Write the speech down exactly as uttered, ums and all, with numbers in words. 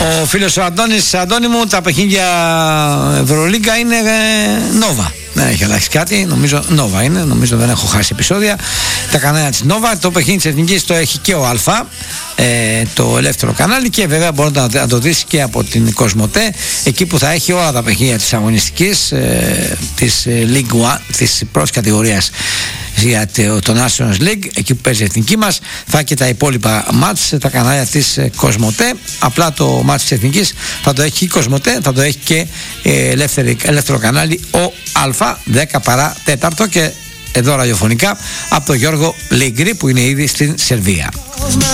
Ο φίλος ο Αντώνης, Αντώνη μου, τα παιχνίδια Ευρωλίγκα είναι ε, Νόβα. Δεν έχει αλλάξει κάτι, νομίζω Νόβα είναι, νομίζω δεν έχω χάσει επεισόδια. Τα κανάλια της Νόβα, το παιχνίδι της Εθνικής το έχει και ο Α, ε, το ελεύθερο κανάλι, και βέβαια μπορεί να, να το δεις και από την Κοσμοτέ, εκεί που θα έχει όλα τα παιχνίδια της αγωνιστικής, ε, της League One, της πρώτης κατηγορίας για το Nations League, εκεί που παίζει η εθνική μας. Θα και τα υπόλοιπα μάτς, τα κανάλια της Κοσμοτέ. Απλά το μάτς της εθνικής θα το έχει η Κοσμοτέ, θα το έχει και ε, ελεύθερη, ελεύθερο κανάλι ο Α, δέκα παρά τέταρτο, και εδώ ραδιοφωνικά από τον Γιώργο Λίγκρη που είναι ήδη στην Σερβία.